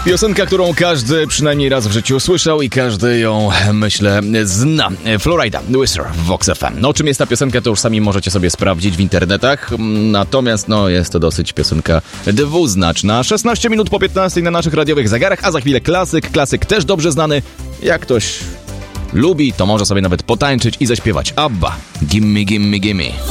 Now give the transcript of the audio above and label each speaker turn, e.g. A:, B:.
A: Piosenka, którą każdy przynajmniej raz w życiu słyszał i każdy ją, myślę, zna. Florida, Whisper w Vox FM. No, czym jest ta piosenka, to już sami możecie sobie sprawdzić w internetach. Natomiast, jest to dosyć piosenka dwuznaczna. 16 minut po 15 na naszych radiowych zegarach, a za chwilę klasyk. Klasyk też dobrze znany. Jak ktoś lubi, to może sobie nawet potańczyć i zaśpiewać. ABBA, Gimme, Gimme, Gimme.